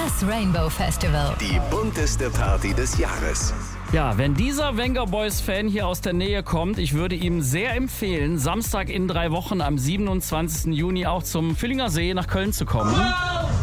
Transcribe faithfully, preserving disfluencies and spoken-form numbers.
Das Rainbow Festival. Die bunteste Party des Jahres. Ja, wenn dieser Venga Boys Fan hier aus der Nähe kommt, ich würde ihm sehr empfehlen, Samstag in drei Wochen am siebenundzwanzigsten Juni auch zum Völlinger See nach Köln zu kommen.